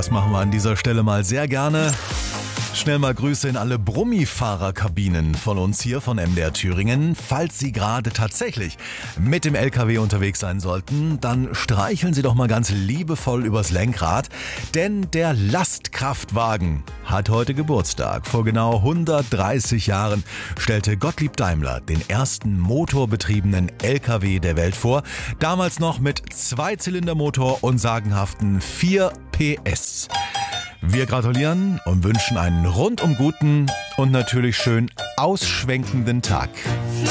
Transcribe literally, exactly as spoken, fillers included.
das machen wir an dieser Stelle mal sehr gerne. Schnell mal Grüße in alle Brummifahrerkabinen von uns hier von M D R Thüringen. Falls Sie gerade tatsächlich mit dem L K W unterwegs sein sollten, dann streicheln Sie doch mal ganz liebevoll übers Lenkrad, denn der Lastkraftwagen hat heute Geburtstag. Vor genau hundertdreißig Jahren stellte Gottlieb Daimler den ersten motorbetriebenen L K W der Welt vor. Damals noch mit Zweizylindermotor und sagenhaften vier P S. Wir gratulieren und wünschen einen rundum guten und natürlich schön ausschwenkenden Tag.